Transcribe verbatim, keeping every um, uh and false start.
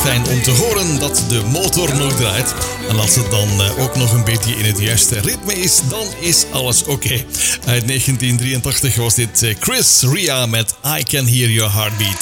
zijn om te horen dat de motor nog draait. En als het dan uh, ook nog een beetje in het juiste ritme is, dan is alles oké. Okay. Uit negentien drieëntachtig was dit Chris Ria met I Can Hear Your Heartbeat.